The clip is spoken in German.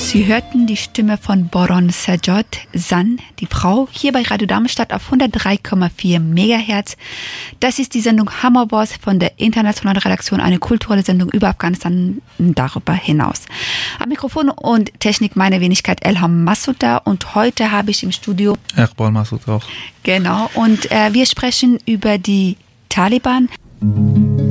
Sie hörten die Stimme von Boron Sajod Zan, die Frau, hier bei Radio Darmstadt auf 103,4 MHz. Das ist die Sendung Hammer Wars von der internationalen Redaktion, eine kulturelle Sendung über Afghanistan und darüber hinaus. Am Mikrofon und Technik meine Wenigkeit Elham Masouda und heute habe ich im Studio Iqbal Massoud auch. Genau, und wir sprechen über die Taliban.